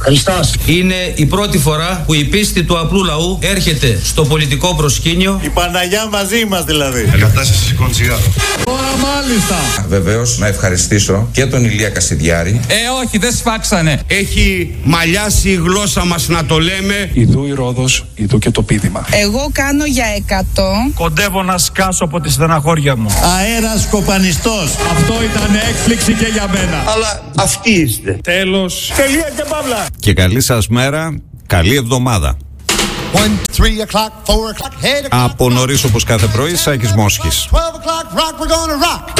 Χριστός. Είναι η πρώτη φορά που η πίστη του απλού λαού έρχεται στο πολιτικό προσκήνιο. Η Παναγιά μαζί μας δηλαδή. Η κατάσταση σηκώνει τσιγάρο. Τώρα μάλιστα. Βεβαίως να ευχαριστήσω και τον Ηλία Κασιδιάρη. Όχι, δεν σφάξανε. Έχει μαλλιάσει η γλώσσα μας να το λέμε. Ιδού η Ρόδος, ιδού και το πείδημα. Εγώ κάνω για 100. Κοντεύω να σκάσω από τη στεναχώρια μου. Αέρας κοπανιστός. Αυτό ήταν έκπληξη και για μένα. Αλλά αυτοί είστε. Τέλος. Τελεία και παύλα. Και καλή σας μέρα, καλή εβδομάδα. 1, 3 o'clock, 4 o'clock, 8 o'clock. Από νωρίς όπως κάθε πρωί, Σάκης Μόσχης. 12 o'clock, rock, we're gonna rock.